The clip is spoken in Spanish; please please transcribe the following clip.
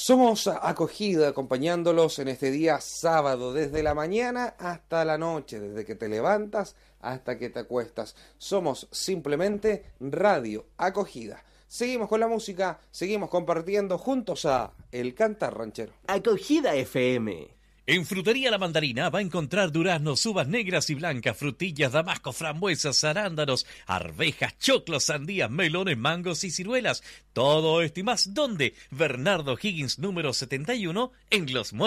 Somos Acogida, acompañándolos en este día sábado, desde la mañana hasta la noche, desde que te levantas hasta que te acuestas. Somos simplemente Radio Acogida. Seguimos con la música, seguimos compartiendo juntos a El Cantar Ranchero. Acogida FM. En Frutería La Mandarina va a encontrar duraznos, uvas negras y blancas, frutillas, damascos, frambuesas, arándanos, arvejas, choclos, sandías, melones, mangos y ciruelas. Todo esto y más, ¿dónde? Bernardo Higgins número 71 en Los Muertos.